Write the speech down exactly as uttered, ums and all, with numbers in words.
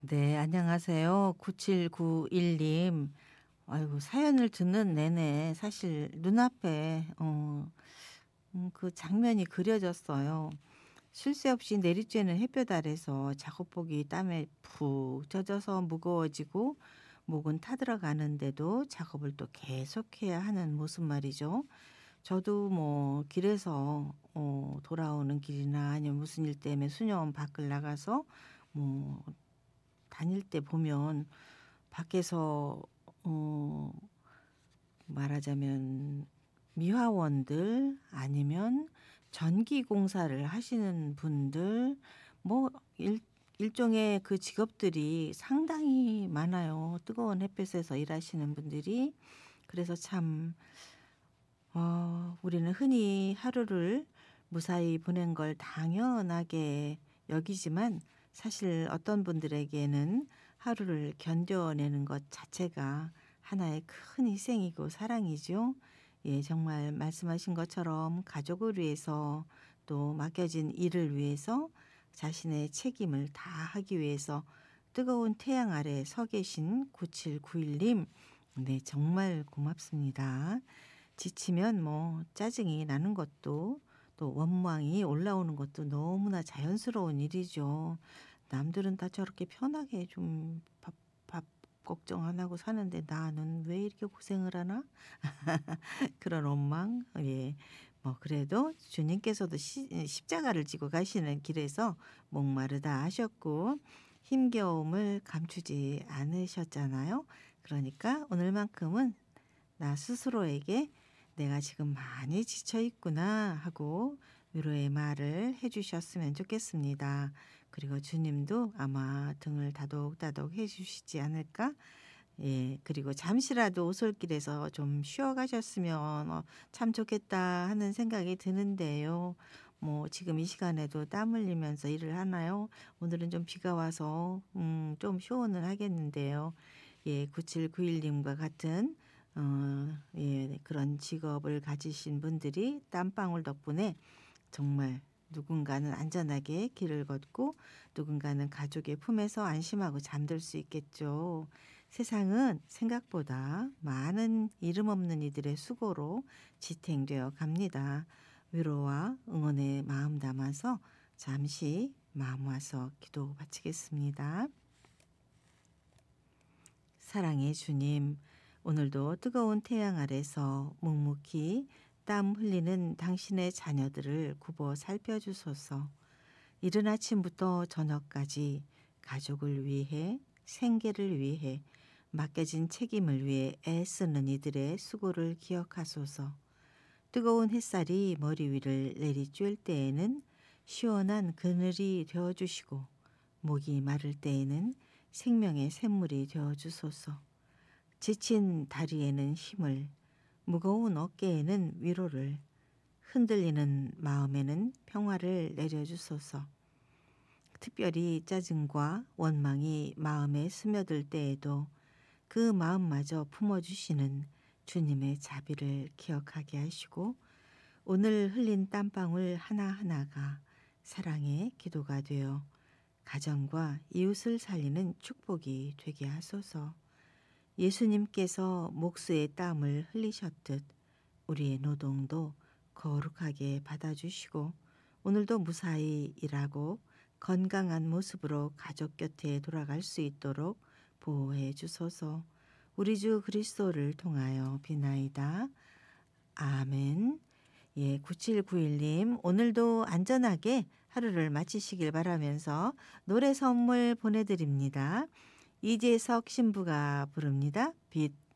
네, 안녕하세요. 구칠구일 님. 아이고, 사연을 듣는 내내 사실 눈앞에 어 음 그 장면이 그려졌어요. 쉴 새 없이 내리쬐는 햇볕 아래서 작업복이 땀에 푹 젖어서 무거워지고 목은 타들어가는데도 작업을 또 계속해야 하는 모습 말이죠. 저도 뭐 길에서 어 돌아오는 길이나 아니면 무슨 일 때문에 수녀원 밖을 나가서 뭐 다닐 때 보면 밖에서 어 말하자면 미화원들 아니면 전기 공사를 하시는 분들 뭐 일 일종의 그 직업들이 상당히 많아요. 뜨거운 햇볕에서 일하시는 분들이. 그래서 참 어 우리는 흔히 하루를 무사히 보낸 걸 당연하게 여기지만 사실 어떤 분들에게는 하루를 견뎌내는 것 자체가 하나의 큰 희생이고 사랑이죠. 예, 정말 말씀하신 것처럼 가족을 위해서 또 맡겨진 일을 위해서 자신의 책임을 다하기 위해서 뜨거운 태양 아래 서 계신 구칠구일 님. 네, 정말 고맙습니다. 지치면 뭐 짜증이 나는 것도 또 원망이 올라오는 것도 너무나 자연스러운 일이죠. 남들은 다 저렇게 편하게 좀 밥 밥 걱정 안 하고 사는데 '나는 왜 이렇게 고생을 하나?' 그런 원망. 예. 뭐 그래도 주님께서도 시 십자가를 지고 가시는 길에서 목마르다 하셨고 힘겨움을 감추지 않으셨잖아요. 그러니까 오늘만큼은 나 스스로에게 '내가 지금 많이 지쳐 있구나.' 하고 위로의 말을 해 주셨으면 좋겠습니다. 그리고 주님도 아마 등을 다독다독 해 주시지 않을까? 예. 그리고 잠시라도 오솔길에서 좀 쉬어 가셨으면 어 '참 좋겠다.' 하는 생각이 드는데요. 뭐 지금 이 시간에도 땀 흘리면서 일을 하나요? 오늘은 좀 비가 와서 음 좀 쇼원은 하겠는데요. 예, 구칠구일 님과 같은 어 예 그런 직업을 가지신 분들이 땀방울 덕분에 정말 누군가는 안전하게 길을 걷고 누군가는 가족의 품에서 안심하고 잠들 수 있겠죠. 세상은 생각보다 많은 이름 없는 이들의 수고로 지탱되어 갑니다. 위로와 응원의 마음 담아서 잠시 마음 와서 기도 바치겠습니다. 사랑의 주님, 오늘도 뜨거운 태양 아래서 묵묵히 땀 흘리는 당신의 자녀들을 굽어 살펴주소서. 이른 아침부터 저녁까지 가족을 위해, 생계를 위해, 맡겨진 책임을 위해 애쓰는 이들의 수고를 기억하소서. 뜨거운 햇살이 머리 위를 내리쬐을 때에는 시원한 그늘이 되어주시고, 목이 마를 때에는 생명의 샘물이 되어주소서. 지친 다리에는 힘을, 무거운 어깨에는 위로를, 흔들리는 마음에는 평화를 내려주소서. 특별히 짜증과 원망이 마음에 스며들 때에도 그 마음마저 품어주시는 주님의 자비를 기억하게 하시고 오늘 흘린 땀방울 하나하나가 사랑의 기도가 되어 가정과 이웃을 살리는 축복이 되게 하소서. 예수님께서 목수의 땀을 흘리셨듯 우리의 노동도 거룩하게 받아주시고 오늘도 무사히 일하고 건강한 모습으로 가족 곁에 돌아갈 수 있도록 보호해 주소서. 우리 주 그리스도를 통하여 비나이다. 아멘. 예, 구칠구일 님 오늘도 안전하게 하루를 마치시길 바라면서 노래 선물 보내드립니다. 이재석 신부가 부릅니다. 빛.